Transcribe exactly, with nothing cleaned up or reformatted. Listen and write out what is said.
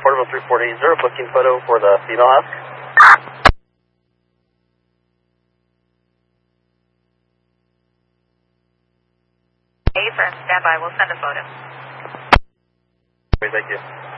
Portable three four eight zero, booking photo for the female husk. A firm, stand by, we'll send a photo. Thank you.